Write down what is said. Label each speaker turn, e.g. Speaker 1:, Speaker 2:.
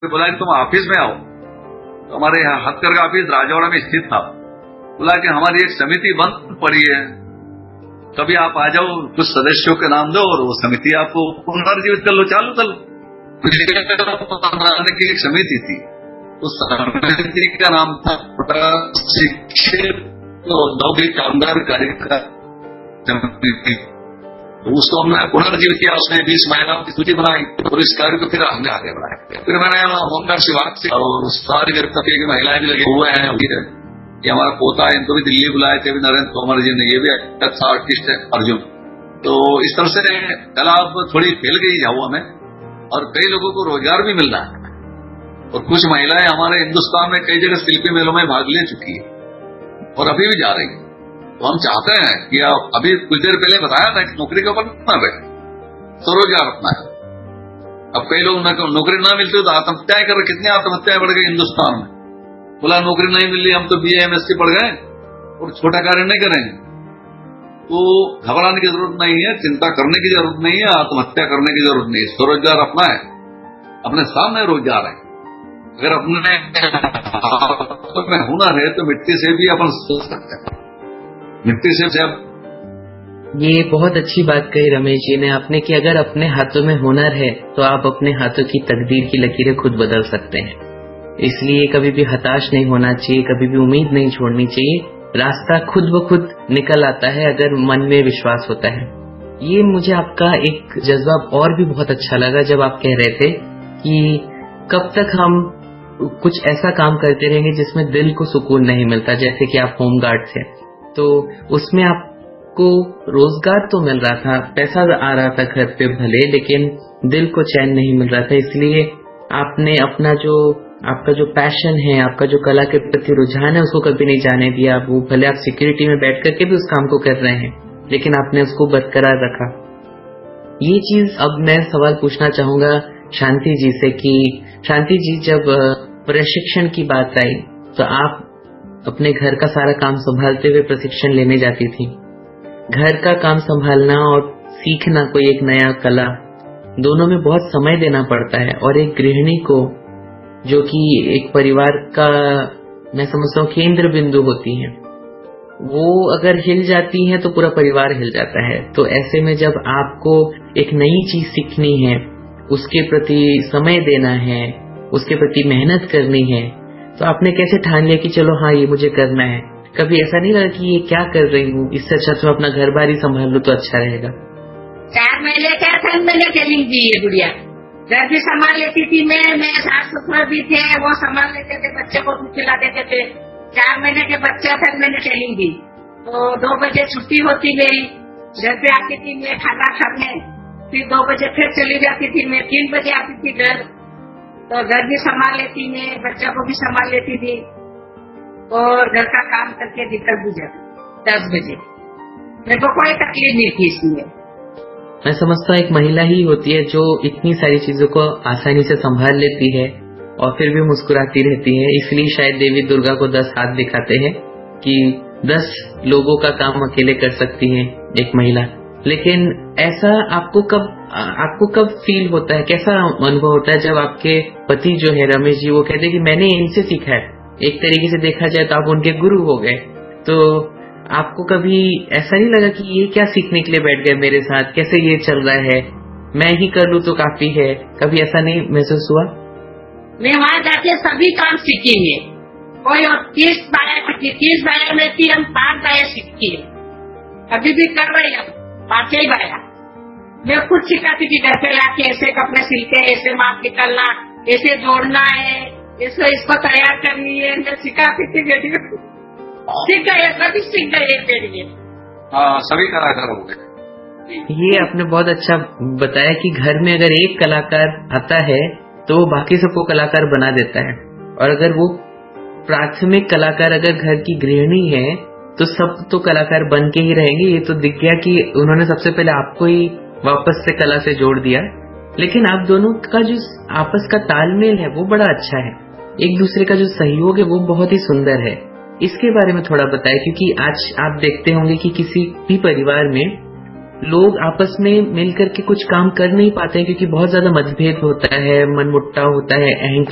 Speaker 1: बोला कि तुम ऑफिस में आओ। तो हमारे यहाँ हथकरघा ऑफिस राजवाड़ा में स्थित था। बोला कि हमारी एक समिति बंद पड़ी है, कभी आप आ जाओ, कुछ सदस्यों के नाम दो और वो समिति आपको पुनर्जीवित कर लो, चालू कर लो। की एक समिति थी, उस समिति का नाम था शिक्षित औद्योगिक कामगार कार्यक्रम समिति। तो उसको हमने पुनर्जीवित किया। उसने 20 महिलाओं की सूची बनाई और इस कार्य को फिर हमने आगे बढ़ाया। फिर मैंने होमगार्ड विभाग से और सारी तबके की महिलाएं भी लगे हुए हैं। ये हमारा पोता है, इनको भी दिल्ली बुलाए थे नरेंद्र तोमर जी ने, ये भी अच्छा आर्टिस्ट है अर्जुन। तो इस तरह से कला अब थोड़ी फैल गई झाबुआ में और कई लोगों को रोजगार भी मिल रहा है। और कुछ महिलाएं हमारे हिन्दुस्तान में कई जगह शिल्पी मेलों में भाग ले चुकी है और अभी भी जा रही है। तो हम चाहते हैं कि अभी कुछ देर पहले बताया था कि नौकरी के ऊपर न रहे, स्वरोजगार अपना है। अब कई लोग नौकरी ना मिलती तो आत्महत्याएं कर रहे, कितनी आत्महत्याएं बढ़ गई हिन्दुस्तान में। बोला नौकरी नहीं मिल रही, हम तो BA MSc पढ़ गए और छोटा कार्य नहीं करेंगे। तो घबराने की जरूरत नहीं है, चिंता करने की जरूरत नहीं है, आत्महत्या करने की जरूरत नहीं है। स्वरोजगार अपना है, अपने सामने रोजगार है। अगर अपने हुनर है तो मिट्टी से भी अपन सोच सकते हैं, मिट्टी से जब।
Speaker 2: ये बहुत अच्छी बात कही रमेश जी ने आपने कि अगर अपने हाथों में हुनर है तो आप अपने हाथों की तकदीर की लकीरें खुद बदल सकते हैं। इसलिए कभी भी हताश नहीं होना चाहिए, कभी भी उम्मीद नहीं छोड़नी चाहिए। रास्ता खुद ब खुद निकल आता है अगर मन में विश्वास होता है। ये मुझे आपका एक जज्बा और भी बहुत अच्छा लगा जब आप कह रहे थे कि कब तक हम कुछ ऐसा काम करते रहेंगे जिसमें दिल को सुकून नहीं मिलता। जैसे कि आप होमगार्ड थे तो उसमें आपको रोजगार तो मिल रहा था, पैसा आ रहा था घर पे भले, लेकिन दिल को चैन नहीं मिल रहा था। इसलिए आपने आपका जो पैशन है, आपका जो कला के प्रति रुझान है, उसको कभी नहीं जाने दिया। वो भले आप सिक्योरिटी में बैठ करके भी उस काम को कर रहे हैं, लेकिन आपने उसको बरकरार रखा। ये चीज अब मैं सवाल पूछना चाहूंगा शांति जी से कि शांति जी, जब प्रशिक्षण की बात आई तो आप अपने घर का सारा काम संभालते हुए प्रशिक्षण लेने जाती थी। घर का काम संभालना और सीखना कोई एक नया कला, दोनों में बहुत समय देना पड़ता है। और एक गृहिणी को, जो कि एक परिवार का मैं समझता हूँ केंद्र बिंदु होती है, वो अगर हिल जाती है तो पूरा परिवार हिल जाता है। तो ऐसे में जब आपको एक नई चीज सीखनी है, उसके प्रति समय देना है, उसके प्रति मेहनत करनी है, तो आपने कैसे ठान लिया कि चलो हाँ ये मुझे करना है? कभी ऐसा नहीं लगा कि ये क्या कर रही हूँ, इससे अच्छा तो अपना घर बार ही संभाल लूं तो अच्छा रहेगा?
Speaker 3: 4 महीने क्या 3 महीने चली थी ये गुड़िया, घर भी संभाल लेती थी। मैं सास ससुर भी थे, वो संभाल लेते थे, बच्चे को दूध खिला देते थे। 4 महीने के बच्चे 3 महीने चली गई तो 2 बजे छुट्टी होती मेरी, घर पे आती थी मैं खाना खाने, फिर 2 बजे फिर चली जाती थी मैं, 3 बजे आती थी घर। तो घर भी संभाल लेती मैं, बच्चा को भी संभाल लेती थी और घर का काम करके निकल भी जाती 10 बजे। मेरे को कोई तकलीफ नहीं थी इसमें।
Speaker 2: मैं समझता हूँ एक महिला ही होती है जो इतनी सारी चीजों को आसानी से संभाल लेती है और फिर भी मुस्कुराती रहती है। इसलिए शायद देवी दुर्गा को 10 हाथ दिखाते हैं कि 10 लोगों का काम अकेले कर सकती है एक महिला। लेकिन ऐसा आपको कब फील होता है, कैसा अनुभव होता है जब आपके पति जो है रमेश जी, वो कहते हैं कि मैंने इनसे सीखा है? एक तरीके से देखा जाए तो आप उनके गुरु हो गए। तो आपको कभी ऐसा नहीं लगा कि ये क्या सीखने के लिए बैठ गए मेरे साथ, कैसे ये चल रहा है, मैं ही कर लूं तो काफी है? कभी ऐसा नहीं महसूस हुआ?
Speaker 3: मैं वहाँ जाके सभी काम सीखेंगे। कोई 30 बाया में थी, हम 5 बाया सीखी है, अभी भी कर रहे हैं 5 ही बाया। मैं खुद सिखाती थी घर पे लाके, ऐसे कपड़े सिलते, ऐसे माप निकलना, ऐसे जोड़ना है, इसको तैयार करनी है, मैं सिखाती थी बेटी को। सीख गए, सभी सीख गए बेटी।
Speaker 1: हाँ, सभी कलाकार हो गए।
Speaker 2: ये आपने बहुत अच्छा बताया कि घर में अगर एक कलाकार आता है तो वो बाकी सबको कलाकार बना देता है। और अगर वो प्राथमिक कलाकार अगर घर की गृहिणी है तो सब तो कलाकार बन के ही रहेंगे। ये तो दिख गया कि उन्होंने सबसे पहले आपको ही वापस से कला से जोड़ दिया। लेकिन आप दोनों का जो आपस का तालमेल है वो बड़ा अच्छा है, एक दूसरे का जो सहयोग है वो बहुत ही सुंदर है। इसके बारे में थोड़ा बताएं, क्योंकि आज आप देखते होंगे कि किसी भी परिवार में लोग आपस में मिलकर के कुछ काम कर नहीं पाते हैं, क्योंकि बहुत ज्यादा मतभेद होता है, मनमुटाव होता है, अहंकार